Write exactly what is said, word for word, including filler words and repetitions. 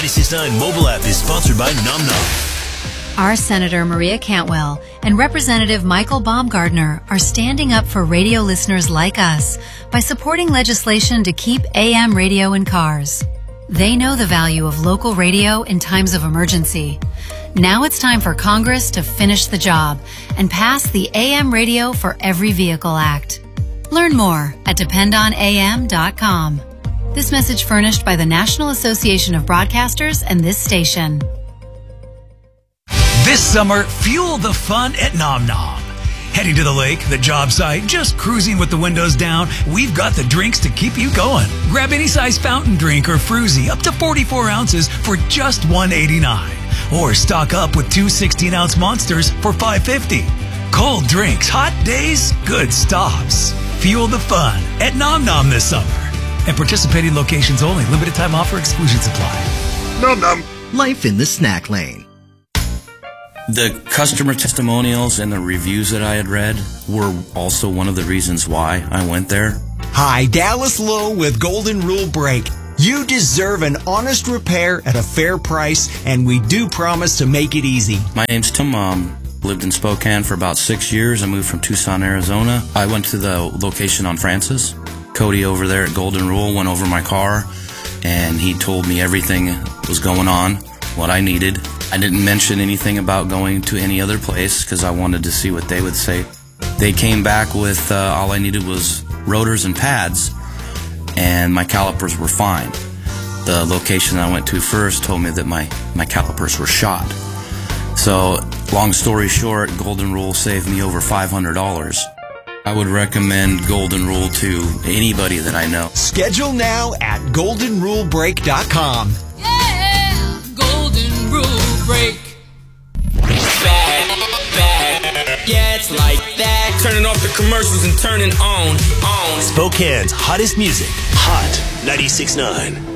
ninety-six point nine mobile app is sponsored by Nom Nom. Our Senator Maria Cantwell and Representative Michael Baumgardner are standing up for radio listeners like us by supporting legislation to keep A M radio in cars. They know the value of local radio in times of emergency. Now it's time for Congress to finish the job and pass the A M Radio for Every Vehicle Act. Learn more at depend on A M dot com. This message furnished by the National Association of Broadcasters and this station. This summer, fuel the fun at Nom Nom. Heading to the lake, the job site, just cruising with the windows down, we've got the drinks to keep you going. Grab any size fountain drink or fruzy up to forty-four ounces for just one eighty-nine. Or stock up with two sixteen-ounce monsters for five fifty. Cold drinks, hot days, good stops. Fuel the fun at Nom Nom this summer. And participating locations only. Limited time offer, exclusions apply. Nom Nom. Life in the snack lane. The customer testimonials and the reviews that I had read were also one of the reasons why I went there. Hi, Dallas Lowe with Golden Rule Brake. You deserve an honest repair at a fair price, and we do promise to make it easy. My name's Tim. Um, lived in Spokane for about six years. I moved from Tucson, Arizona. I went to the location on Francis. Cody over there at Golden Rule went over my car, and he told me everything that was going on, what I needed. I didn't mention anything about going to any other place because I wanted to see what they would say. They came back with uh, all I needed was rotors and pads, and my calipers were fine. The location I went to first told me that my, my calipers were shot. So, long story short, Golden Rule saved me over five hundred dollars. I would recommend Golden Rule to anybody that I know. Schedule now at golden rule brake dot com. Yeah, Golden Rule Brake. Bad, bad, yeah, it's like that. Turning off the commercials and turning on, on. Spokane's hottest music. Hot ninety-six point nine.